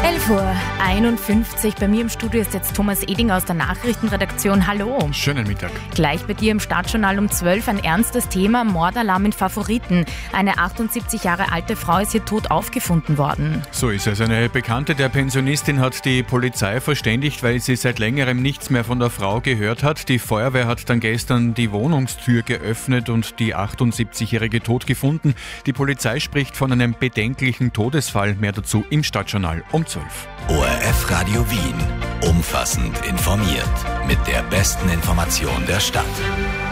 11:51 Uhr. Bei mir im Studio ist jetzt Thomas Edinger aus der Nachrichtenredaktion. Hallo. Schönen Mittag. Gleich bei dir im Stadtjournal um 12 ein ernstes Thema: Mordalarm in Favoriten. Eine 78 Jahre alte Frau ist hier tot aufgefunden worden. So ist es. Eine Bekannte der Pensionistin hat die Polizei verständigt, weil sie seit längerem nichts mehr von der Frau gehört hat. Die Feuerwehr hat dann gestern die Wohnungstür geöffnet und die 78-Jährige tot gefunden. Die Polizei spricht von einem bedenklichen Todesfall. Mehr dazu im Stadtjournal um 12. ORF Radio Wien. Umfassend informiert. Mit der besten Information der Stadt.